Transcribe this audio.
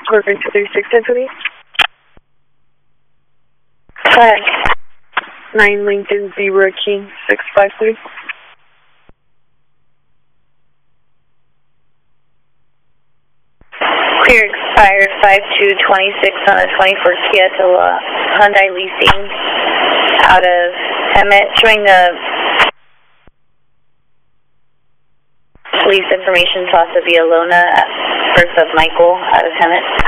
Corcoran 236 Anthony. Flag. 9 Lincoln Zebra King 653. Clear expired 5226 on a 24 Kia to Hyundai Leasing out of Hemet, showing the police information to Via Lona, birth of Michael out of Hemet.